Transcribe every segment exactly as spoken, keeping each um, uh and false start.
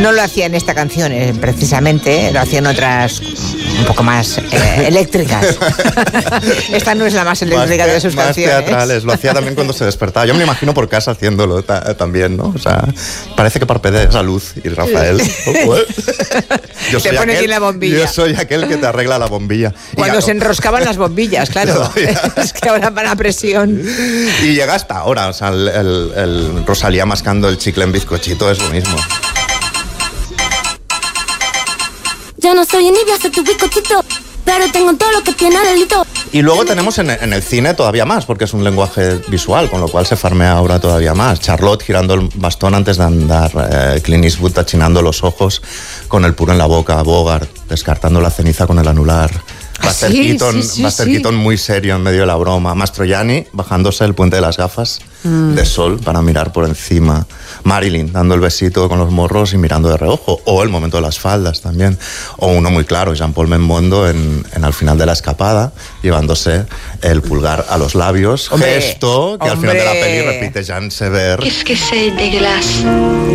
No lo hacía en esta canción, eh, precisamente, lo hacía en otras un poco más eh, eléctricas. Esta no es la más eléctrica más, de sus más canciones. Más teatrales, lo hacía también cuando se despertaba. Yo me imagino por casa haciéndolo ta- también, ¿no? O sea, parece que parpadea esa luz y Rafael... yo Te pone aquí la bombilla. Yo soy aquel que te arregla la bombilla. Cuando y, se enroscaban las bombillas, claro. Es que ahora van a presión. Y llega hasta ahora, o sea, el, el, el Rosalía mascando el chicle en bizcochito es lo mismo. Yo no soy envidia, soy tu bizcochito, pero tengo todo lo que tiene delito. Y luego tenemos en, en el cine todavía más, porque es un lenguaje visual, con lo cual se farmea ahora todavía más. Charlotte girando el bastón antes de andar, eh, Clint Eastwood achinando los ojos con el puro en la boca, Bogart descartando la ceniza con el anular. Buster, sí, Keaton, sí, sí, Buster sí. Keaton muy serio en medio de la broma. Mastroianni bajándose el puente de las gafas mm. de sol para mirar por encima. Marilyn dando el besito con los morros y mirando de reojo. O el momento de las faldas también. O uno muy claro, Jean-Paul Belmondo en, en al final de la escapada, llevándose el pulgar a los labios. Hombre, gesto que hombre. al final de la peli repite Jean Sever. Qu'est-ce que c'est dégueulasse.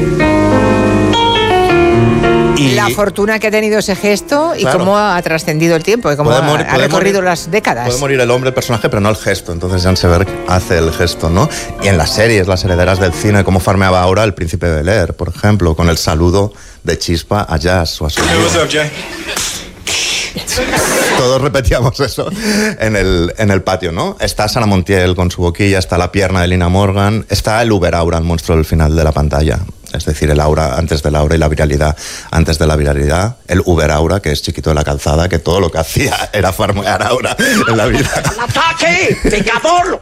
Y la fortuna que ha tenido ese gesto y claro. cómo ha trascendido el tiempo y cómo Puede ha, morir, ha puede recorrido morir, las décadas. Puede morir el hombre, el personaje, pero no el gesto. Entonces Jean Seberg hace el gesto, ¿no? Y en las series, las herederas del cine, cómo farmeaba ahora el príncipe de Bel-Air, por ejemplo, con el saludo de chispa a Jazz o a su Hey, what's up, Jay? Todos repetíamos eso en el, en el patio, ¿no? Está Sarah Montiel con su boquilla, está la pierna de Lina Morgan, está el Uber Aura, el monstruo del final de la pantalla. Es decir, el aura antes del aura y la viralidad antes de la viralidad. El Uber Aura, que es chiquito de la calzada, que todo lo que hacía era farmear aura en la vida. ¡Ataque! ¡Pecador!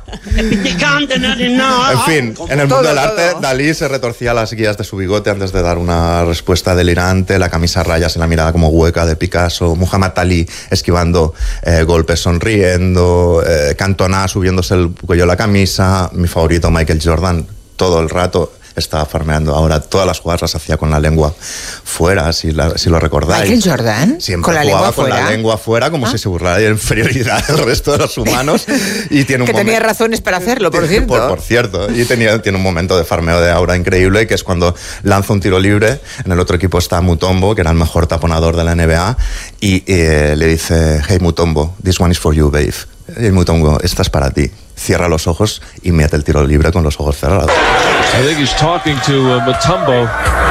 En fin, en el mundo Todo, del arte, todo. Dalí se retorcía las guías de su bigote antes de dar una respuesta delirante, la camisa a rayas en la mirada como hueca de Picasso, Muhammad Ali esquivando eh, golpes sonriendo, eh, Cantona subiéndose el cuello de la camisa, mi favorito Michael Jordan todo el rato estaba farmeando. Ahora todas las jugadas las hacía con la lengua fuera, si, la, si lo recordáis. ¿Michael Jordan? Siempre ¿Con la jugaba lengua con fuera? la lengua fuera como ¿Ah? si se burlara de la inferioridad del resto de los humanos. Y tiene un que tenía momento, razones para hacerlo, por cierto. por, por cierto. Y tenía, tiene un momento de farmeo de aura increíble, que es cuando lanza un tiro libre. En el otro equipo está Mutombo, que era el mejor taponador de la N B A, y eh, le dice: hey Mutombo, this one is for you, babe. Hey Mutombo, esta es para ti. Cierra los ojos y mete el tiro libre con los ojos cerrados. I think he's talking to uh, Mutombo.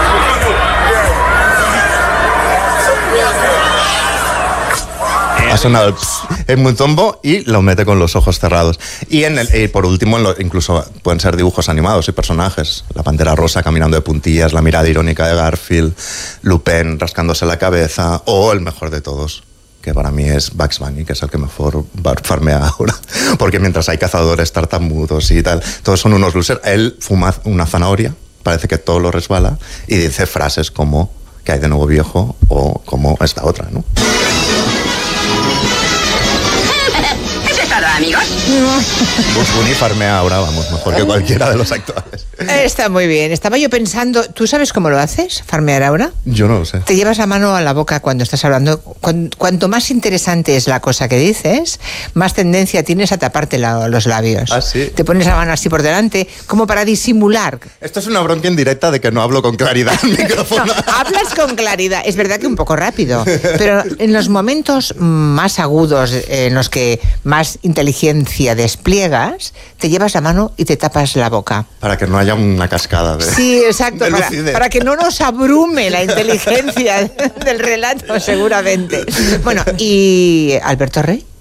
Ha sonado el pss en Mutombo y lo mete con los ojos cerrados. Y, en el, y por último, en lo, incluso pueden ser dibujos animados y personajes. La Pantera Rosa caminando de puntillas, la mirada irónica de Garfield, Lupin rascándose la cabeza, o el mejor de todos, que para mí es Bugs Bunny, que es el que mejor farmea ahora. Porque mientras hay cazadores tartamudos y tal, todos son unos losers. Él fuma una zanahoria, parece que todo lo resbala, y dice frases como "¿qué hay de nuevo, viejo?" o como esta otra, ¿no? ¿Eso es todo, amigos? Bugs Bunny farmea ahora, vamos, mejor que cualquiera de los actuales. Está muy bien. Estaba yo pensando, ¿tú sabes cómo lo haces, farmear aura? Yo no lo sé. Te llevas la mano a la boca cuando estás hablando. Cuan- Cuanto más interesante es la cosa que dices, más tendencia tienes a taparte la- los labios. ¿Ah, sí? Te pones la mano así por delante, como para disimular. Esto es una bronca indirecta de que no hablo con claridad al micrófono. No, hablas con claridad. Es verdad que un poco rápido, pero en los momentos más agudos, en los que más inteligencia despliegas, te llevas la mano y te tapas la boca. Para que no haya una cascada de... Sí, exacto, de para, lucidez. para que no nos abrume la inteligencia del relato, seguramente. Bueno, ¿y Alberto Rey?